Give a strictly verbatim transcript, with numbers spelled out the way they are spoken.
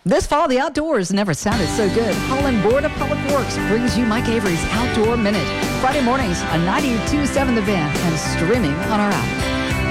This fall, the outdoors never sounded so good. Holland Board of Public Works brings you Mike Avery's Outdoor Minute. Friday mornings on ninety-two point seven The Van and streaming on our app.